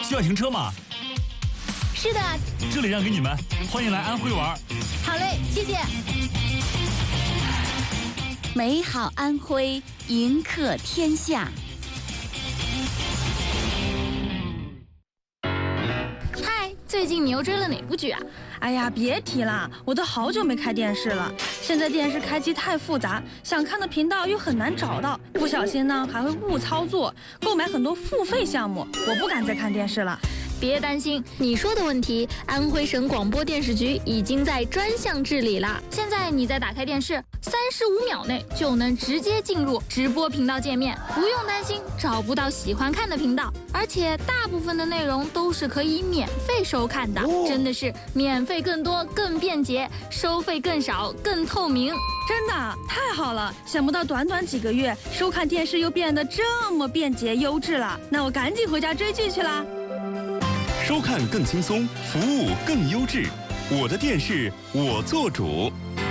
需要停车吗？ 是的， 这里让给你们，欢迎来安徽玩。 好嘞，谢谢。 美好安徽，迎客天下。 嗨，最近你又追了哪部剧啊？ 哎呀，别提了，我都好久没开电视了。现在电视开机太复杂，想看的频道又很难找到，不小心呢还会误操作，购买很多付费项目，我不敢再看电视了。 别担心，你说的问题，安徽省广播电视局已经在专项治理了。现在你再打开电视，35秒内就能直接进入直播频道界面，不用担心找不到喜欢看的频道，而且大部分的内容都是可以免费收看的，真的是免费更多、更便捷，收费更少、更透明。 真的太好了！想不到短短几个月，收看电视又变得这么便捷优质了。那我赶紧回家追剧去啦！ 收看更轻松，服务更优质，我的电视我做主。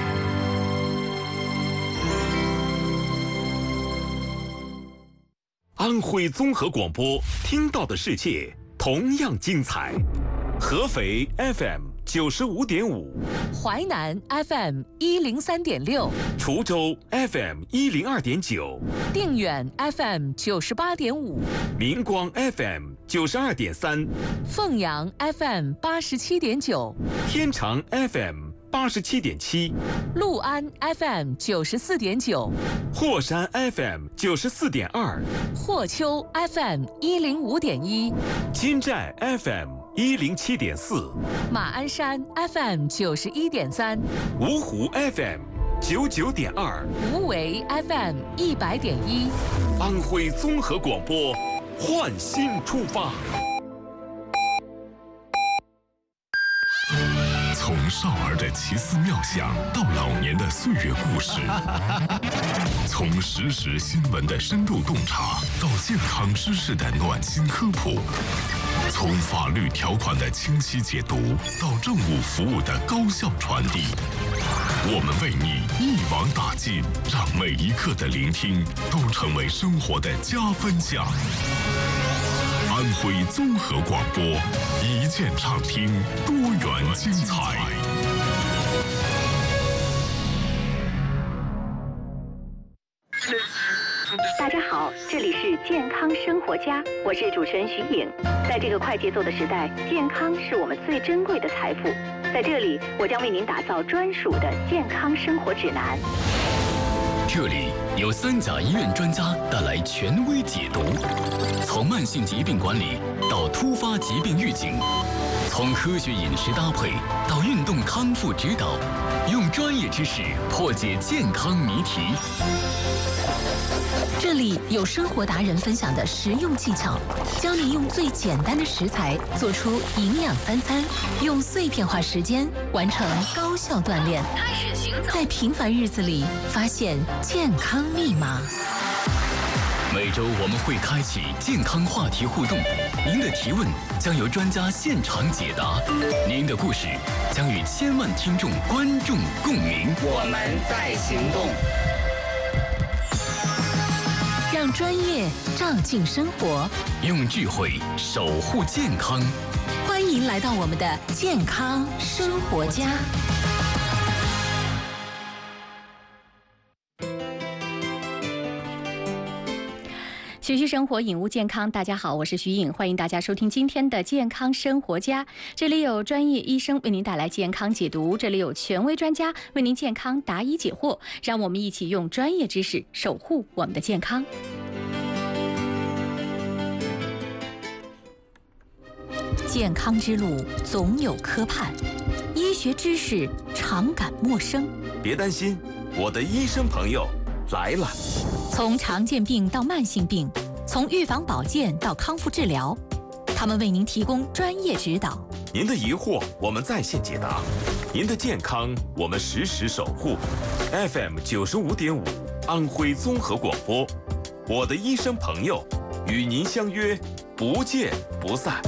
安徽综合广播，听到的世界同样精彩。合肥 FM 95.5， 淮南 FM 103.6， 滁州 FM 102.9， 定远 FM 98.5， 明光 FM 92.3， 凤阳 FM 87.9， 天长 FM 87.7， 六安 FM 94.9， 霍山 FM 94.2， 霍丘 FM 105.1， 金寨 FM 107.4， 马鞍山 FM 91.3， 芜湖 FM 99.2， 无为 FM 100.1， 安徽综合广播，焕新出发。 从少儿的奇思妙想到老年的岁月故事，从实时新闻的深度洞察到健康知识的暖心科普，从法律条款的清晰解读到政务服务的高效传递，我们为你一网打尽，让每一刻的聆听都成为生活的加分项。安徽综合广播，一键畅听，多元精彩。 大家好，这里是健康生活家，我是主持人徐颖。在这个快节奏的时代，健康是我们最珍贵的财富。在这里，我将为您打造专属的健康生活指南。 这里有3甲医院专家带来权威解读，从慢性疾病管理到突发疾病预警，从科学饮食搭配到运动康复指导，用专业知识破解健康谜题。 这里有生活达人分享的实用技巧，教你用最简单的食材做出营养3餐，用碎片化时间完成高效锻炼，在平凡日子里发现健康密码。 每周我们会开启健康话题互动，您的提问将由专家现场解答，您的故事将与千万听众观众共鸣。 我们在行动。 让专业照进生活， 用智慧守护健康。 欢迎来到我们的健康生活家。 学习生活，引悟健康。大家好，我是徐颖，欢迎大家收听今天的健康生活家。这里有专业医生为您带来健康解读，这里有权威专家为您健康答疑解惑，让我们一起用专业知识守护我们的健康。健康之路总有磕绊，医学知识常感陌生。 别担心，我的医生朋友来了。 从常见病到慢性病，从预防保健到康复治疗，他们为您提供专业指导。 您的疑惑我们在线解答，您的健康我们实时守护。FM 95.5，安徽综合广播，我的医生朋友，与您相约，不见不散。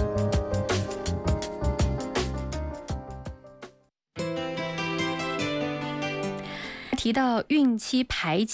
提到孕期排畸，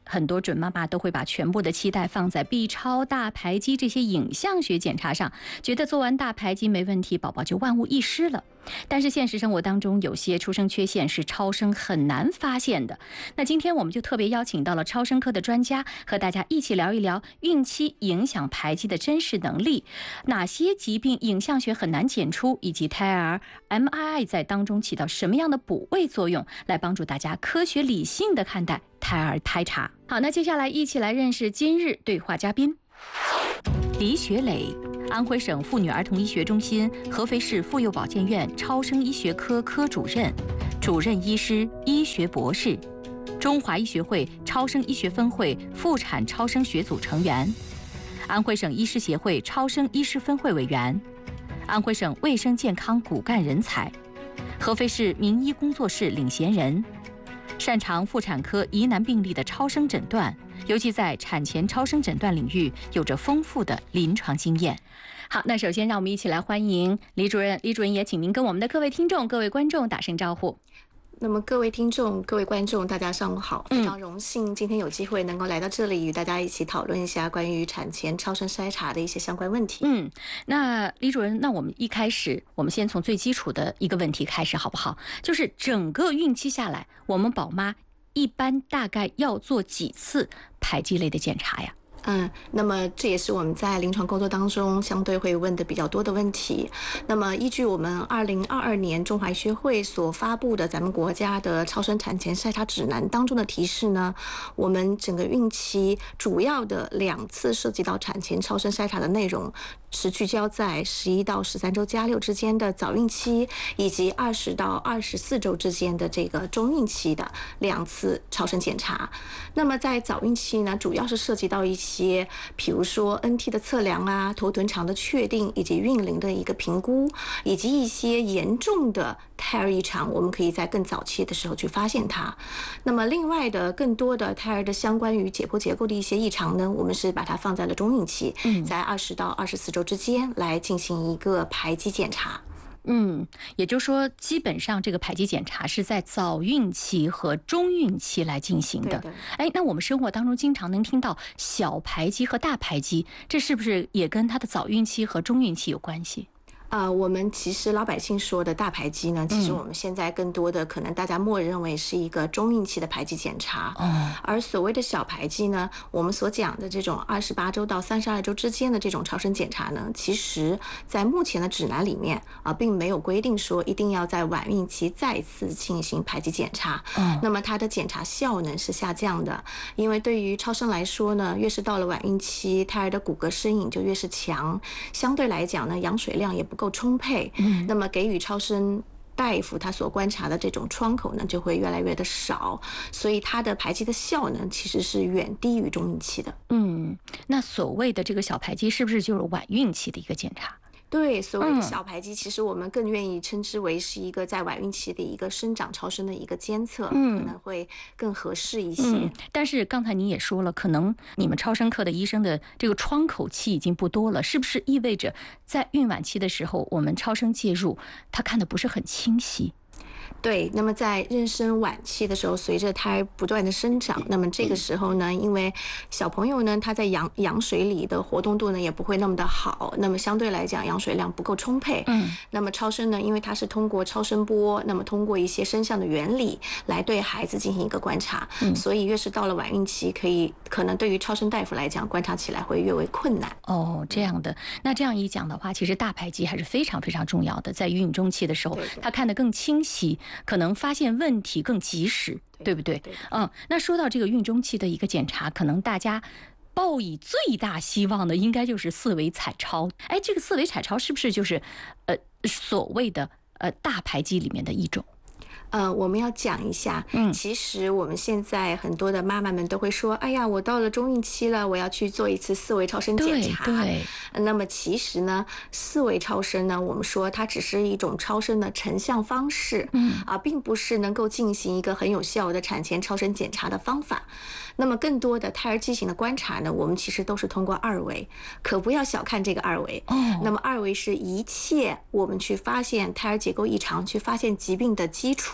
很多准妈妈都会把全部的期待放在 B 超、大排畸这些影像学检查上，觉得做完大排畸没问题，宝宝就万无一失了。但是现实生活当中，有些出生缺陷是超声很难发现的。那今天我们就特别邀请到了超声科的专家，和大家一起聊一聊孕期影响排畸的真实能力，哪些疾病影像学很难检出，以及胎儿 MRI 在当中起到什么样的补位作用，来帮助大家科学理性的看待胎儿胎查。好，那接下来一起来认识今日对话嘉宾。李雪磊，安徽省妇女儿童医学中心合肥市妇幼保健院超声医学科科主任、主任医师、医学博士，中华医学会超声医学分会妇产超声学组成员，安徽省医师协会超声医师分会委员，安徽省卫生健康骨干人才，合肥市名医工作室领衔人，擅长妇产科疑难病例的超声诊断，尤其在产前超声诊断领域有着丰富的临床经验。好，那首先让我们一起来欢迎李主任。李主任也请您跟我们的各位听众、各位观众打声招呼。 那么各位听众、各位观众，大家上午好！非常荣幸今天有机会能够来到这里，与大家一起讨论一下关于产前超声筛查的一些相关问题。 那李主任，那我们一开始，我们先从最基础的一个问题开始，好不好？就是整个孕期下来，我们宝妈一般大概要做几次排畸类的检查呀？ 那么这也是我们在临床工作当中相对会问的比较多的问题。那么依据我们2022年中华医学会所发布的咱们国家的超声产前筛查指南当中的提示呢，我们整个孕期主要的2次涉及到产前超声筛查的内容是聚焦在11到13周加6之间的早孕期，以及20到24周之间的这个中孕期的2次超声检查。那么在早孕期呢，主要是涉及到一些，比如说 NT 的测量啊、头臀长的确定，以及孕龄的一个评估，以及一些严重的胎儿异常，我们可以在更早期的时候去发现它。那么另外的更多的胎儿的相关于解剖结构的一些异常呢，我们是把它放在了中孕期，在20到24周之间来进行一个排畸检查。 也就是说，基本上这个排畸检查是在早孕期和中孕期来进行的。那我们生活当中经常能听到小排畸和大排畸，这是不是也跟它的早孕期和中孕期有关系？ 我们其实老百姓说的大排畸呢，其实我们现在更多的可能大家默认为是一个中孕期的排畸检查。而所谓的小排畸呢，我们所讲的这种28周到32周之间的这种超声检查呢，其实在目前的指南里面并没有规定说一定要在晚孕期再次进行排畸检查。那么它的检查效能是下降的，因为对于超声来说呢，越是到了晚孕期，胎儿的骨骼适应就越是强，相对来讲呢，羊水量也不够充沛，那么给予超声大夫他所观察的这种窗口呢，就会越来越的少，所以它的排畸的效能其实是远低于中孕期的。 那所谓的这个小排畸是不是就是晚孕期的一个检查？ 对，所谓的小排畸，其实我们更愿意称之为是一个在晚孕期的一个生长超声的一个监测，可能会更合适一些。 但是刚才你也说了，可能你们超声科的医生的这个窗口期已经不多了，是不是意味着在孕晚期的时候，我们超声介入，他看的不是很清晰？ 对，那么在妊娠晚期的时候，随着胎儿不断的生长，那么这个时候呢，因为小朋友呢，他在羊水里的活动度呢也不会那么的好，那么相对来讲羊水量不够充沛。那么超声呢，因为它是通过超声波，那么通过一些声像的原理来对孩子进行一个观察，所以越是到了晚孕期，可能对于超声大夫来讲，观察起来会越为困难。 这样的。那这样一讲的话，其实大排畸还是非常非常重要的，在孕中期的时候，他看得更清晰，可能发现问题更及时，对不对？那说到这个孕中期的一个检查，可能大家抱以最大希望的应该就是4维彩超。这个4维彩超是不是就是所谓的大排畸里面的一种？ 我们要讲一下，其实我们现在很多的妈妈们都会说，哎呀，我到了中孕期了，我要去做一次4维超声检查。 对。 那么其实呢，4维超声呢，我们说它只是一种超声的成像方式，并不是能够进行一个很有效的产前超声检查的方法。那么更多的胎儿畸形的观察呢，我们其实都是通过2维，可不要小看这个2维。那么2维是一切我们去发现胎儿结构异常、去发现疾病的基础。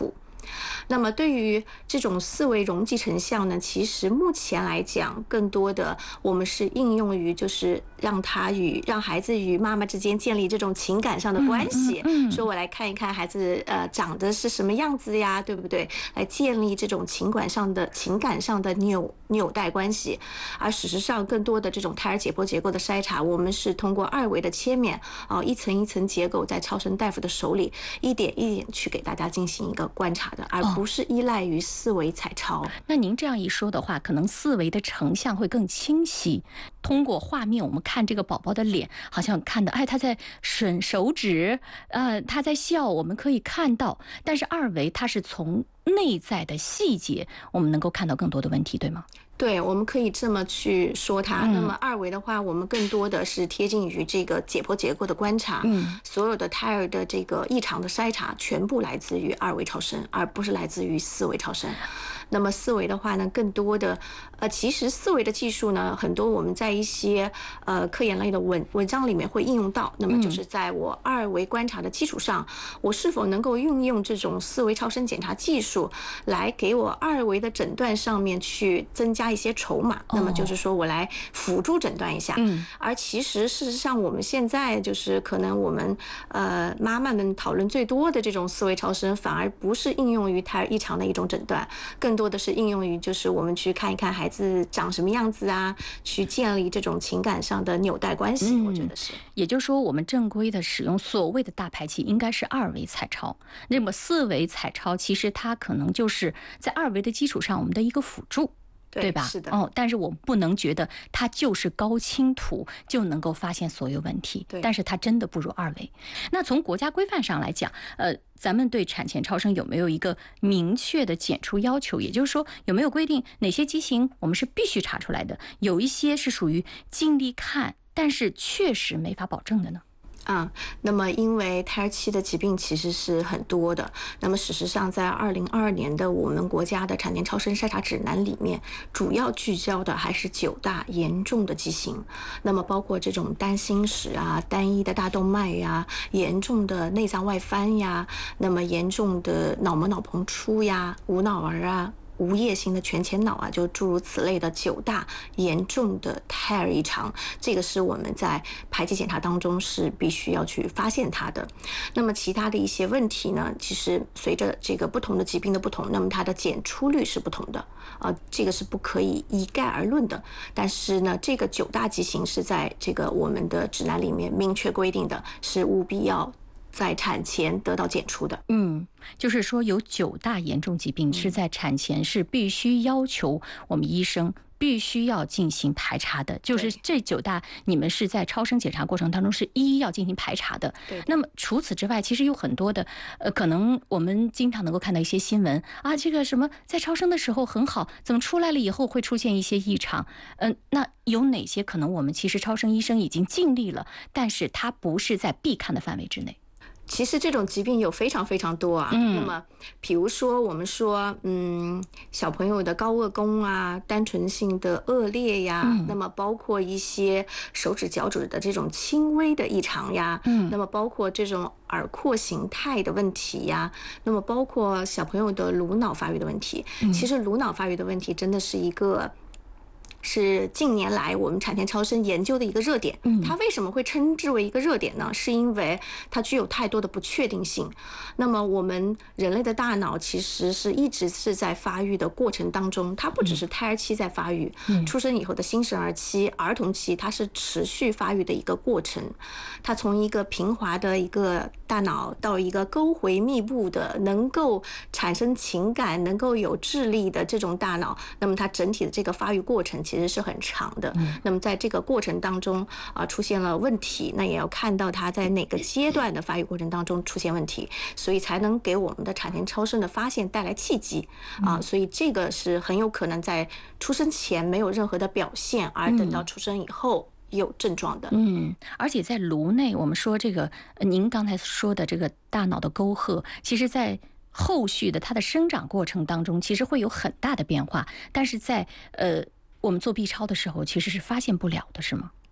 那么对于这种四维容积成像呢，其实目前来讲，更多的我们是应用于就是让孩子与妈妈之间建立这种情感上的关系，说我来看一看孩子长得是什么样子呀，对不对？来建立这种情感上的纽带关系。而事实上，更多的这种胎儿解剖结构的筛查，我们是通过2维的切面一层一层结构在超声大夫的手里一点一点去给大家进行一个观察的，而不是依赖于4维彩超。 那您这样一说的话，可能4维的成像会更清晰。通过画面，我们看这个宝宝的脸，好像看的他在吮手指，他在笑，我们可以看到。但是2维它是从内在的细节，我们能够看到更多的问题，对吗？ 对，我们可以这么去说它。那么2维的话，我们更多的是贴近于这个解剖结构的观察。所有的胎儿的这个异常的筛查，全部来自于2维超声，而不是来自于4维超声。那么4维的话呢，更多的其实4维的技术呢，很多我们在一些科研类的文章里面会应用到。那么就是在我2维观察的基础上，我是否能够运用这种4维超声检查技术，来给我2维的诊断上面去增加一些筹码。那么就是说我来辅助诊断一下。而其实事实上，我们现在就是可能我们妈妈们讨论最多的这种4维超声，反而不是应用于胎儿异常的一种诊断，更多的是应用于就是我们去看一看孩子长什么样子啊，去建立这种情感上的纽带关系。我觉得是。 也就是说，我们正规的使用所谓的大排期应该是2维彩超，那么4维彩超其实它可能就是在2维的基础上我们的一个辅助。对吧？ 是的。 但是我们不能觉得它就是高清图就能够发现所有问题。 对。 但是它真的不如2维。那从国家规范上来讲，咱们对产前超声有没有一个明确的检出要求？也就是说，有没有规定哪些畸形我们是必须查出来的？有一些是属于尽力看，但是确实没法保证的呢？ 那么因为胎儿期的疾病其实是很多的，那么事实上在2022年的我们国家的产前超声筛查指南里面，主要聚焦的还是9大严重的畸形，那么包括这种单心室啊、单一的大动脉呀、严重的内脏外翻呀，那么严重的脑膜脑膨出呀、无脑儿啊、无叶型的全前脑啊，就诸如此类的9大严重的胎儿异常，这个是我们在排期检查当中是必须要去发现它的。那么其他的一些问题呢，其实随着这个不同的疾病的不同，那么它的检出率是不同的这个是不可以一概而论的。但是呢，这个9大畸形是在这个我们的指南里面明确规定的，是务必要在产前得到检出的。 就是说有9大严重疾病是在产前是必须要求我们医生必须要进行排查的，就是这9大你们是在超声检查过程当中是一一要进行排查的。那么除此之外，其实有很多的可能我们经常能够看到一些新闻这个什么在超声的时候很好，怎么出来了以后会出现一些异常。那有哪些可能我们其实超声医生已经尽力了，但是它不是在必看的范围之内？ 其实这种疾病有非常非常多那么比如说我们说小朋友的高颚弓啊，单纯性的腭裂呀，那么包括一些手指脚趾的这种轻微的异常呀，那么包括这种耳廓形态的问题呀，那么包括小朋友的颅脑发育的问题。其实颅脑发育的问题真的是是近年来我们产前超声研究的一个热点。它为什么会称之为一个热点呢？是因为它具有太多的不确定性。那么我们人类的大脑其实是一直是在发育的过程当中，它不只是胎儿期在发育，出生以后的新生儿期、儿童期，它是持续发育的一个过程。它从一个平滑的一个大脑到一个沟回密布的能够产生情感、能够有智力的这种大脑，那么它整体的这个发育过程其实是很长的。那么在这个过程当中出现了问题，那也要看到它在哪个阶段的发育过程当中出现问题，所以才能给我们的产前超声的发现带来契机所以这个是很有可能在出生前没有任何的表现，而等到出生以后有症状的。 而且在颅内，我们说这个您刚才说的这个大脑的沟壑，其实在后续的它的生长过程当中，其实会有很大的变化，但是在我们做 B 超的时候其实是发现不了的，是吗？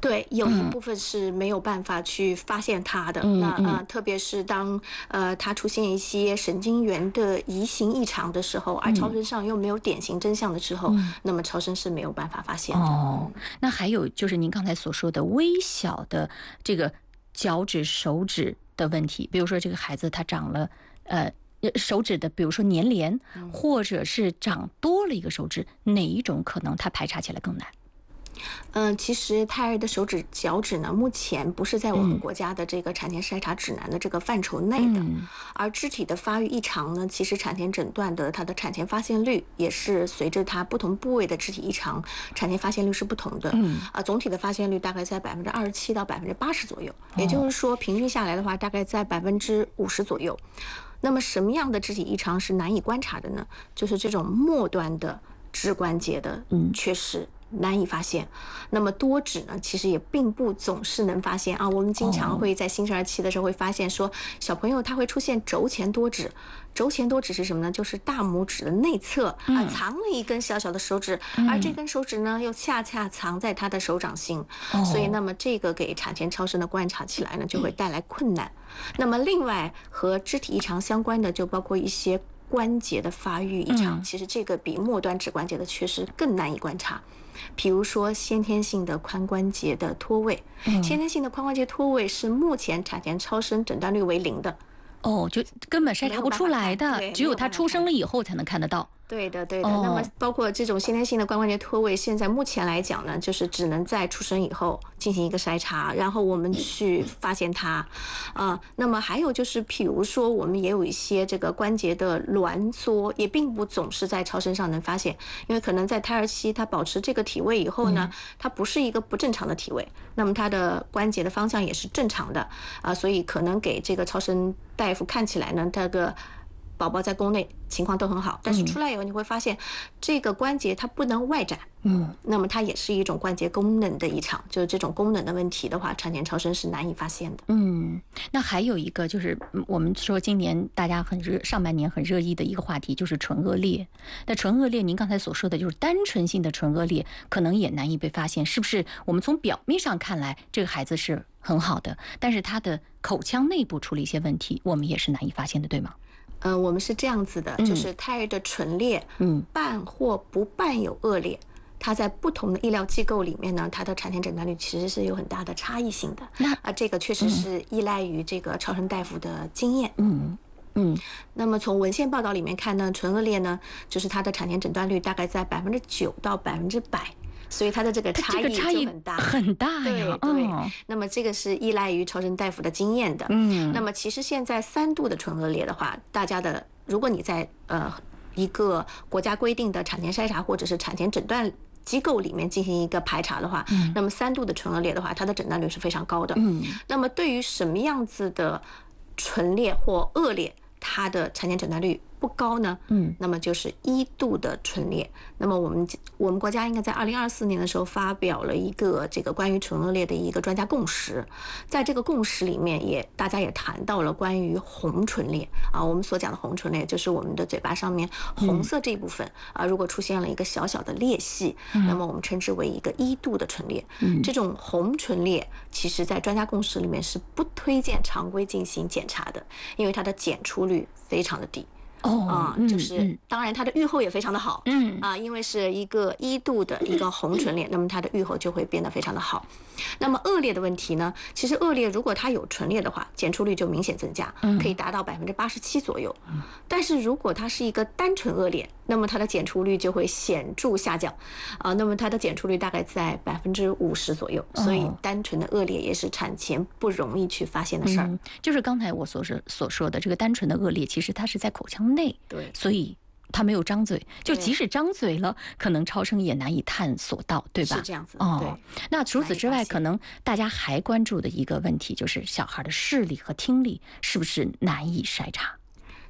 对，有一部分是没有办法去发现它的。那特别是当它出现一些神经元的移行异常的时候，而超声上又没有典型真相的时候，那么超声是没有办法发现的。 那还有就是您刚才所说的微小的这个脚趾、手指的问题，比如说这个孩子他长了手指的，比如说粘连，或者是长多了一个手指，哪一种可能它排查起来更难？ 其实胎儿的手指、脚趾呢，目前不是在我们国家的这个产前筛查指南的这个范畴内的。而肢体的发育异常呢，其实产前诊断的它的产前发现率也是随着它不同部位的肢体异常，产前发现率是不同的。总体的发现率大概在27%到80%左右，也就是说平均下来的话，大概在50%左右。那么什么样的肢体异常是难以观察的呢？就是这种末端的肢关节的缺失。难以发现，那么多指呢，其实也并不总是能发现啊。我们经常会在新生儿期的时候会发现说，小朋友他会出现轴前多指。轴前多指是什么呢？就是大拇指的内侧藏了一根小小的手指，而这根手指呢又恰恰藏在他的手掌心，所以那么这个给产前超声的观察起来呢就会带来困难。那么另外和肢体异常相关的就包括一些关节的发育异常，其实这个比末端指关节的缺失更难以观察。比如说先天性的髋关节的脱位，先天性的髋关节脱位是目前产前超声诊断率为0的。 就根本筛查不出来的，只有他出生了以后才能看得到。 对的。那么包括这种先天性的髋关节脱位，现在目前来讲呢，就是只能在出生以后进行一个筛查，然后我们去发现它。那么还有就是，譬如说我们也有一些这个关节的挛缩，也并不总是在超声上能发现，因为可能在胎儿期它保持这个体位以后呢，它不是一个不正常的体位，那么它的关节的方向也是正常的所以可能给这个超声大夫看起来呢，这个宝宝在宫内情况都很好，但是出来以后你会发现这个关节它不能外展，那么它也是一种关节功能的异常，就是这种功能的问题的话，产前超声是难以发现的。 那还有一个就是我们说今年大家上半年很热议的一个话题就是唇腭裂。那唇腭裂您刚才所说的就是单纯性的唇腭裂可能也难以被发现，是不是我们从表面上看来这个孩子是很好的，但是他的口腔内部出了一些问题，我们也是难以发现的，对吗？ 我们是这样子的，就是胎儿的唇裂，伴或不伴有腭裂，它在不同的医疗机构里面呢，它的产前诊断率其实是有很大的差异性的。这个确实是依赖于这个超声大夫的经验。那么从文献报道里面看呢，唇腭裂呢，就是它的产前诊断率大概在9%到100%。所以它的这个差异就很大， 很大呀。 对，那么这个是依赖于超声大夫的经验的。那么其实现在3度的唇腭裂的话，大家的，如果你在一个国家规定的产前筛查或者是产前诊断机构里面进行一个排查的话，那么3度的唇腭裂的话，它的诊断率是非常高的。那么对于什么样子的唇裂或腭裂，它的产前诊断率不高呢？那么就是1度的唇裂。那么我们国家应该在2024年的时候发表了一个这个关于唇腭裂的一个专家共识，在这个共识里面大家也谈到了关于红唇裂我们所讲的红唇裂就是我们的嘴巴上面红色这部分如果出现了一个小小的裂隙，那么我们称之为一个1度的唇裂。这种红唇裂其实在专家共识里面是不推荐常规进行检查的，因为它的检出率非常的低。就是当然它的预后也非常的好，因为是一个1度的一个红唇裂，那么它的预后就会变得非常的好。那么腭裂的问题呢，其实腭裂如果它有唇裂的话，检出率就明显增加，可以达到87%左右。但是如果它是一个单纯腭裂，那么它的检出率就会显著下降那么它的检出率大概在50%左右。所以单纯的腭裂也是产前不容易去发现的事儿。 就是刚才我所说的这个单纯的腭裂，其实它是在口腔内， 对， 所以他没有张嘴，就即使张嘴了，可能超声也难以探索到，对吧？ 是这样子。对。 那除此之外，可能大家还关注的一个问题就是小孩的视力和听力是不是难以筛查？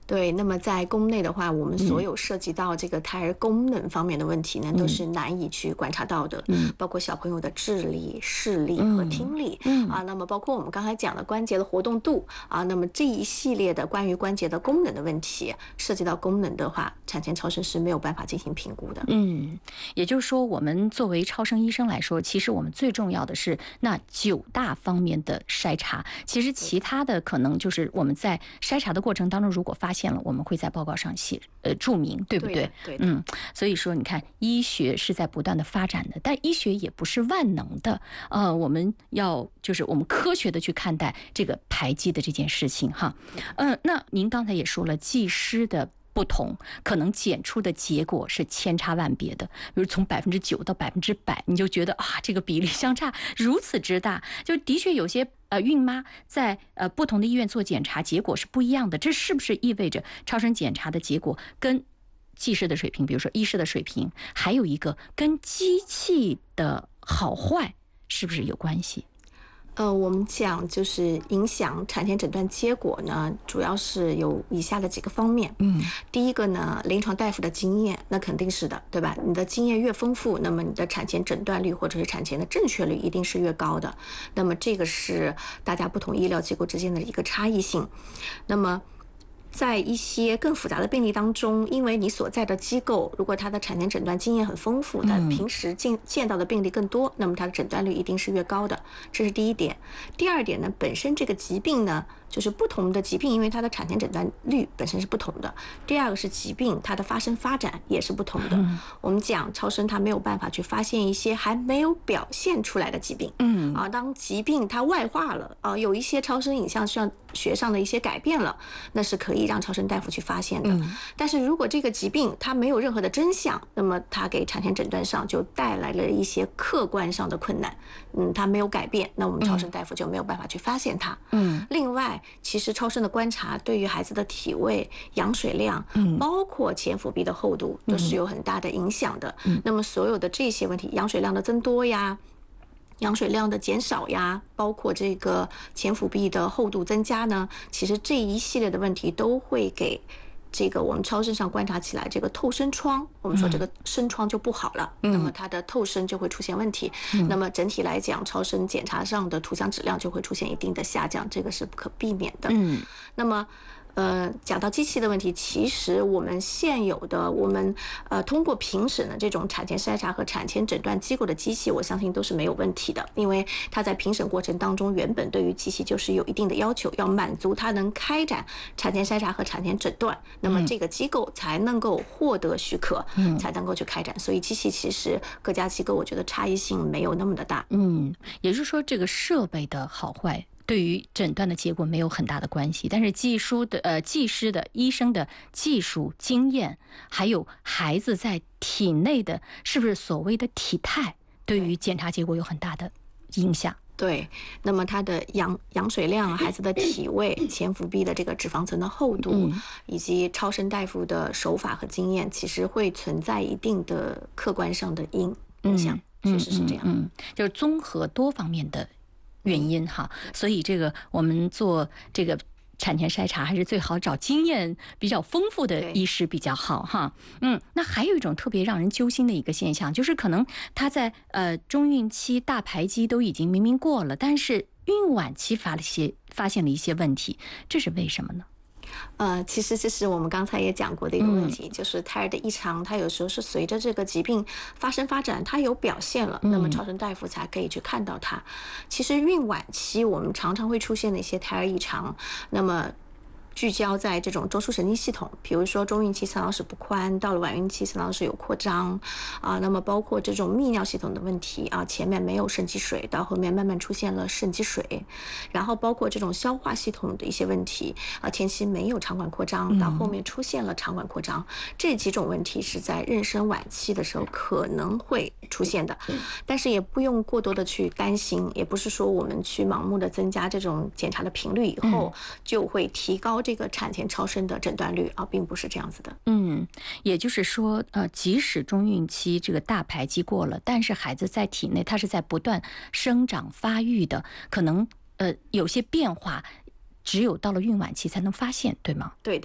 对，那么在宫内的话，我们所有涉及到这个胎儿功能方面的问题呢，都是难以去观察到的，包括小朋友的智力、视力和听力，那么包括我们刚才讲的关节的活动度啊，那么这一系列的关于关节的功能的问题，涉及到功能的话，产前超声是没有办法进行评估的。 也就是说，我们作为超声医生来说，其实我们最重要的是那9大方面的筛查，其实其他的可能就是我们在筛查的过程当中，如果发现了，我们会在报告上注明，对不对？ 对。 所以说你看，医学是在不断的发展的，但医学也不是万能的。我们要就是我们科学的去看待这个排畸的这件事情哈。那您刚才也说了，技师的不同，可能检出的结果是千差万别的，比如从9%到100%，你就觉得啊，这个比例相差如此之大，就的确有些孕妈在不同的医院做检查，结果是不一样的。这是不是意味着超声检查的结果跟技师的水平，比如说医师的水平，还有一个跟机器的好坏是不是有关系？ 我们讲就是影响产前诊断结果呢，主要是有以下的几个方面。第一个呢，临床大夫的经验，那肯定是的，对吧？你的经验越丰富，那么你的产前诊断率或者是产前的正确率一定是越高的。那么这个是大家不同医疗机构之间的一个差异性。那么在一些更复杂的病例当中，因为你所在的机构如果它的产前诊断经验很丰富，它平时见到的病例更多，那么它的诊断率一定是越高的，这是第一点。第二点呢，本身这个疾病呢，就是不同的疾病，因为它的产前诊断率本身是不同的。第二个是疾病它的发展也是不同的。我们讲超声它没有办法去发现一些还没有表现出来的疾病。当疾病它外化了有一些超声影像学上的一些改变了，那是可以让超声大夫去发现的。但是如果这个疾病它没有任何的真相，那么它给产前诊断上就带来了一些客观上的困难。它没有改变，那我们超声大夫就没有办法去发现它。另外，其实超声的观察对于孩子的体位、羊水量，包括前腹壁的厚度，都是有很大的影响的。那么所有的这些问题，羊水量的增多呀，羊水量的减少呀，包括这个前腹壁的厚度增加呢，其实这一系列的问题都会给这个我们超声上观察起来这个透声窗，我们说这个声窗就不好了，那么它的透声就会出现问题。那么整体来讲，超声检查上的图像质量就会出现一定的下降，这个是不可避免的。那么讲到机器的问题，其实我们现有的通过评审的这种产前筛查和产前诊断机构的机器，我相信都是没有问题的，因为它在评审过程当中原本对于机器就是有一定的要求，要满足它能开展产前筛查和产前诊断，那么这个机构才能够获得许可，才能够去开展。所以机器其实各家机构我觉得差异性没有那么的大。 也就是说这个设备的好坏对于诊断的结果没有很大的关系，但是技师的医生的技术经验，还有孩子在体内的是不是所谓的体态，对于检查结果有很大的影响。 对，那么它的羊水量、孩子的体位、前腹壁的这个脂肪层的厚度，以及超声大夫的手法和经验，其实会存在一定的客观上的影响，确实是这样。 就是综合多方面的原因哈，所以这个我们做这个产前筛查还是最好找经验比较丰富的医师比较好哈。那还有一种特别让人揪心的一个现象，就是可能他在中孕期大排畸都已经明明过了，但是孕晚期发现了一些问题，这是为什么呢？ 其实这是我们刚才也讲过的一个问题，就是胎儿的异常，它有时候是随着这个疾病发展，它有表现了，那么超声大夫才可以去看到它。其实孕晚期我们常常会出现的一些胎儿异常，那么聚焦在这种中枢神经系统，比如说中孕期三脑室不宽，到了晚孕期三脑室有扩张那么包括这种泌尿系统的问题前面没有肾积水，到后面慢慢出现了肾积水，然后包括这种消化系统的一些问题前期没有肠管扩张，到后面出现了肠管扩张，这几种问题是在妊娠晚期的时候可能会出现的，但是也不用过多的去担心，也不是说我们去盲目的增加这种检查的频率以后就会提高这个产前超声的诊断率并不是这样子的。 也就是说即使中孕期这个大排畸过了，但是孩子在体内他是在不断生长发育的，可能有些变化只有到了孕晚期才能发现，对吗？ 对的。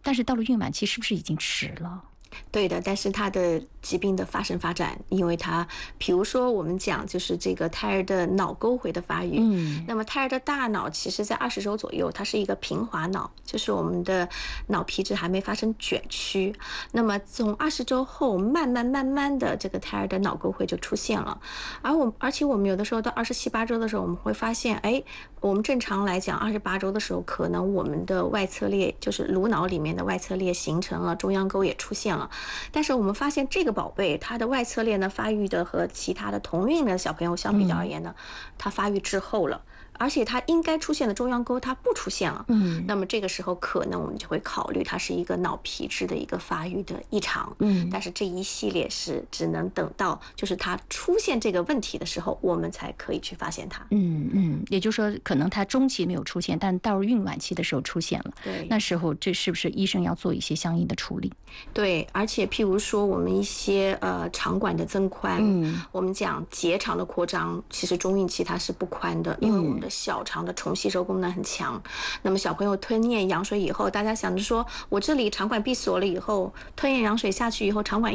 但是到了孕晚期是不是已经迟了？ 对的，但是它的疾病的发展，因为它，比如说我们讲就是这个胎儿的脑沟回的发育，那么胎儿的大脑其实在20周左右，它是一个平滑脑，就是我们的脑皮质还没发生卷曲，那么从20周后，慢慢的这个胎儿的脑沟回就出现了，而且我们有的时候到27、8周的时候，我们会发现，哎，我们正常来讲28周的时候，可能我们的外侧裂就是颅脑里面的外侧裂形成了，中央沟也出现了。但是我们发现这个宝贝它的外侧裂呢发育的和其他的同龄的小朋友相比较而言呢，它发育滞后了，而且它应该出现的中央沟它不出现了。那么这个时候可能我们就会考虑它是一个脑皮质的一个发育的异常。但是这一系列是只能等到就是它出现这个问题的时候，我们才可以去发现它。 也就是说可能它中期没有出现，但到了孕晚期的时候出现了。 对， 那时候这是不是医生要做一些相应的处理？ 对，而且譬如说我们一些肠管的增宽，我们讲结肠的扩张，其实中孕期它是不宽的，因为我们的小肠的重吸收功能很强。那么小朋友吞咽羊水以后，大家想着说我这里肠管闭锁了以后，吞咽羊水下去以后，肠管